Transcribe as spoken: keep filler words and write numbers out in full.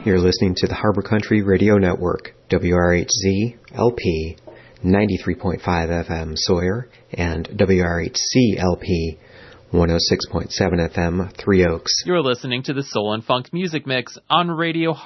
You're listening to the Harbor Country Radio Network, W R H Z L P, ninety-three point five F M Sawyer, and W R H C L P, one oh six point seven F M Three Oaks. You're listening to the Soul and Funk Music Mix on Radio